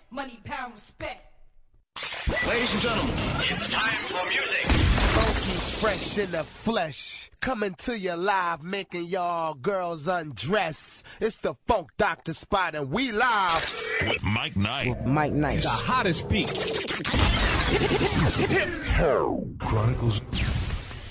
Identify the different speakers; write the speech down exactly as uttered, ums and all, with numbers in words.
Speaker 1: money, pound, respect.
Speaker 2: Ladies and gentlemen,
Speaker 3: it's time for music.
Speaker 4: Funky fresh in the flesh, coming to you live, making y'all girls undress. It's the Funk Doctor Spot, and we live
Speaker 5: with Mike Knight.
Speaker 4: With Mike Knight,
Speaker 5: the hottest beats.
Speaker 6: Chronicles